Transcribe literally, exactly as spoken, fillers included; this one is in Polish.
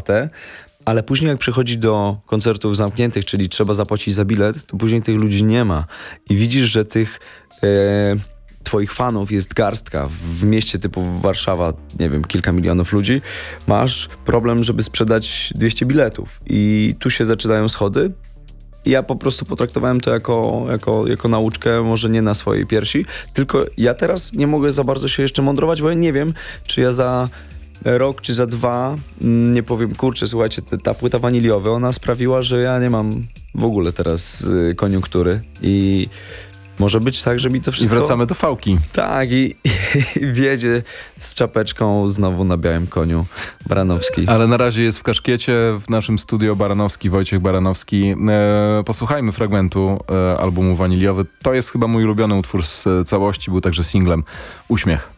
otwarte, ale później jak przychodzi do koncertów zamkniętych, czyli trzeba zapłacić za bilet, to później tych ludzi nie ma. I widzisz, że tych e, twoich fanów jest garstka. W mieście typu Warszawa, nie wiem, kilka milionów ludzi, masz problem, żeby sprzedać dwieście biletów. I tu się zaczynają schody. I ja po prostu potraktowałem to jako, jako, jako nauczkę, może nie na swojej piersi, tylko ja teraz nie mogę za bardzo się jeszcze mądrować, bo ja nie wiem, czy ja za rok czy za dwa nie powiem, kurczę, słuchajcie, ta, ta płyta waniliowa, ona sprawiła, że ja nie mam w ogóle teraz y, koniunktury i może być tak, że mi to wszystko... I wracamy do fałki. Tak, i, i wiedzie z czapeczką znowu na białym koniu Baranowski. Ale na razie jest w kaszkiecie, w naszym studio Baranowski, Wojciech Baranowski. E, posłuchajmy fragmentu e, albumu Waniliowy. To jest chyba mój ulubiony utwór z całości, był także singlem Uśmiech.